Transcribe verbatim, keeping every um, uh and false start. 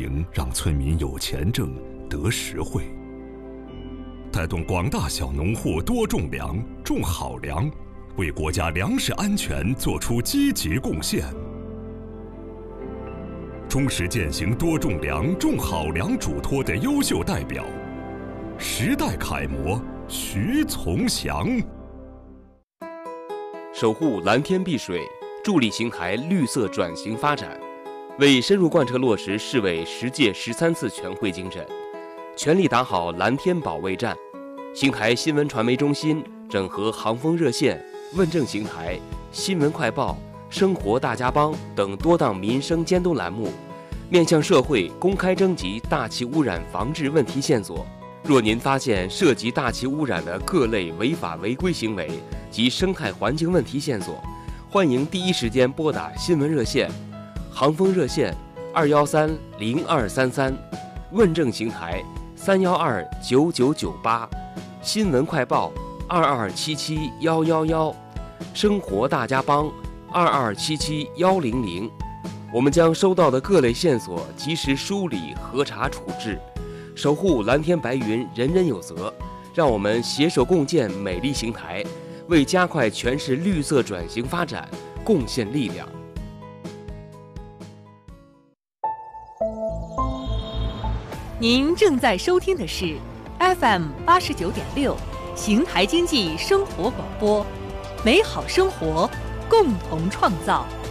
营让村民有钱挣、得实惠，带动广大小农户多种粮、种好粮，为国家粮食安全作出积极贡献。忠实践行多种粮、种好粮嘱托的优秀代表，时代楷模徐从祥。 守护蓝天碧水，助力邢台绿色转型发展，为深入贯彻落实市委十届十三次全会精神，全力打好蓝天保卫战。邢台新闻传媒中心整合航风热线、问政邢台、新闻快报、生活大家帮等多档民生监督栏目，面向社会公开征集大气污染防治问题线索。若您发现涉及大气污染的各类违法违规行为及生态环境问题线索，欢迎第一时间拨打新闻热线、航风热线二幺三零二三三，问政邢台三幺二九九九八，新闻快报二二七七幺幺幺，生活大家帮二二七七幺零零。我们将收到的各类线索及时梳理、核查、处置，守护蓝天白云，人人有责。让我们携手共建美丽邢台，为加快全市绿色转型发展贡献力量。 您正在收听的是 F M 八十九点六，邢台经济生活广播，美好生活，共同创造。